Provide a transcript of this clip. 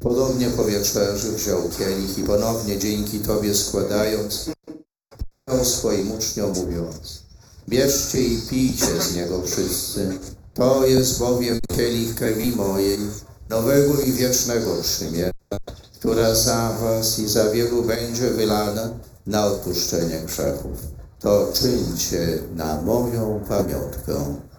Podobnie po wieczerzy wziął kielich i ponownie dzięki Tobie składając, swoim uczniom mówiąc: bierzcie i pijcie z niego wszyscy. To jest bowiem kielich krwi mojej, nowego i wiecznego przymierza, która za was i za wielu będzie wylana na odpuszczenie grzechów. To czyńcie na moją pamiątkę.